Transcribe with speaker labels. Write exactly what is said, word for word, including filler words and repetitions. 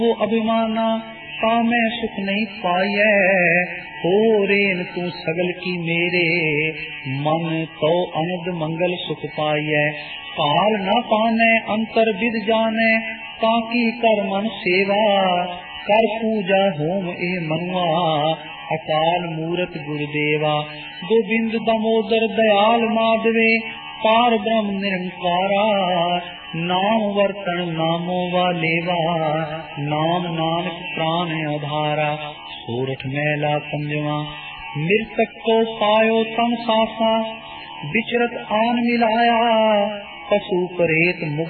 Speaker 1: वो अभिमाना कामै सुख नहीं पाइए, हो रेन तू सगल की मेरे, मन तो अनद मंगल सुख पाइए। काल न पाने अंतर विद जाने, ताकि कर मन सेवा, कर पूजा होम ए मनुआ, अकाल मूरत गुरुदेवा। गोविंद दामोदर दयाल माधवे, पार ब्रह्म निरंकारा, नाम वर्तन नामो वालेवा, नाम नानक प्राण आधारा। सोरठ मैला पंजवा, मृतक को पायो तम सासा, विचरत आन मिलाया, पशु परेत मुख